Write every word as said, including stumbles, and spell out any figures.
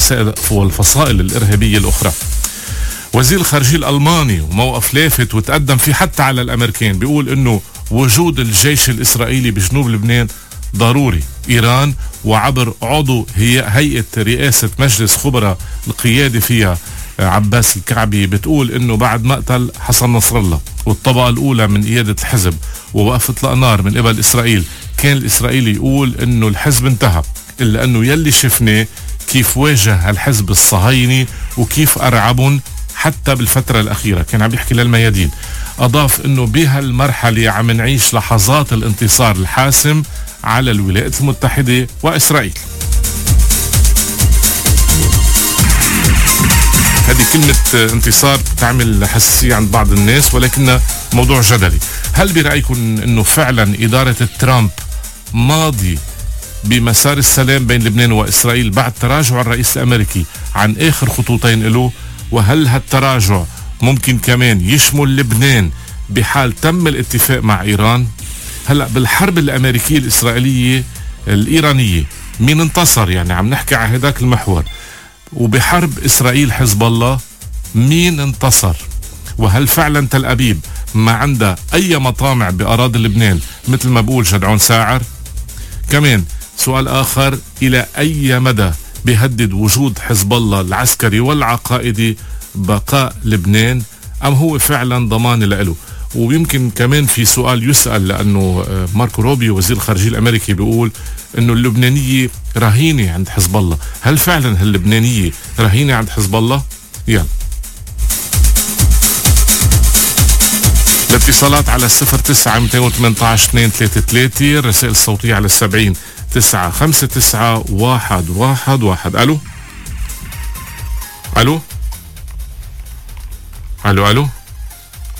والفصائل والفصائل الإرهابية الأخرى. وزير الخارجية الألماني وموقف لافت وتقدم فيه حتى على الأمريكان، بيقول إنه وجود الجيش الإسرائيلي بجنوب لبنان ضروري. إيران وعبر عضو هي هيئة رئاسة مجلس خبراء القيادة فيها عباس الكعبي بتقول إنه بعد مقتل حسن نصر الله والطبقة الأولى من قيادة الحزب ووقف إطلاق نار من قبل إسرائيل، كان الإسرائيلي يقول إنه الحزب انتهى، إلا أنه يلي شفناه كيف واجه الحزب الصهايني وكيف أرعبهم حتى بالفترة الأخيرة. كان عم يحكي للميادين. أضاف أنه بهالمرحلة عم نعيش لحظات الانتصار الحاسم على الولايات المتحدة وإسرائيل. هذه كلمة انتصار تعمل حساسية عند بعض الناس، ولكنها موضوع جدلي. هل برأيكم أنه فعلا إدارة ترامب ماضي بمسار السلام بين لبنان وإسرائيل بعد تراجع الرئيس الأمريكي عن آخر خطوتين له؟ وهل هالتراجع ممكن كمان يشمل لبنان بحال تم الاتفاق مع إيران؟ هلأ بالحرب الأمريكية الإسرائيلية الإيرانية مين انتصر؟ يعني عم نحكي على هداك المحور. وبحرب إسرائيل حزب الله مين انتصر؟ وهل فعلا تل أبيب ما عندها أي مطامع بأراضي لبنان مثل ما بقول جدعون ساعر؟ كمان سؤال آخر، إلى أي مدى بيهدد وجود حزب الله العسكري والعقائدي بقاء لبنان، أم هو فعلا ضمان له؟ ويمكن كمان في سؤال يسأل، لأنه ماركو روبيو وزير الخارجية الأمريكي بيقول أنه اللبنانية رهينة عند حزب الله. هل فعلا اللبنانية رهينة عند حزب الله؟ يلا الاتصالات على الصفر تسعة مئتين وثمانية عشر اثنين ثلاثة ثلاثة، الرسائل الصوتية على السبعين تسعة خمسة تسعة واحد واحد واحد. ألو ألو ألو ألو